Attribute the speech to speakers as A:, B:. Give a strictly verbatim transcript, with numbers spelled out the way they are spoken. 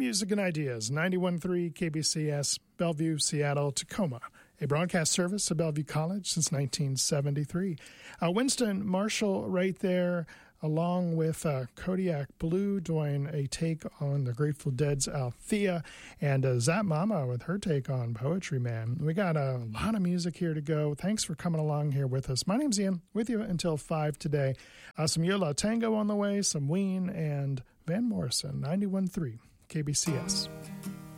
A: Music and Ideas, ninety-one point three K B C S, Bellevue, Seattle, Tacoma, a broadcast service of Bellevue College since nineteen seventy-three. Uh, Winston Marshall right there, along with uh, Kodiak Blue, doing a take on the Grateful Dead's Althea, and uh, Zap Mama with her take on Poetry Man. We got a lot of music here to go. Thanks for coming along here with us. My name's Ian, with you until five today. Uh, some Yo La Tango on the way, some Ween, and Van Morrison, ninety-one point three K B C S.